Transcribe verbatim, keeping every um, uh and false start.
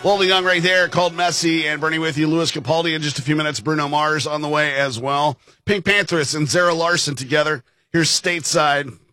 Holding on right there, called Messy, and Bernie with you. Louis Capaldi in just a few minutes. Bruno Mars on the way as well. Pink Panthers and Zara Larson together. Here's Stateside.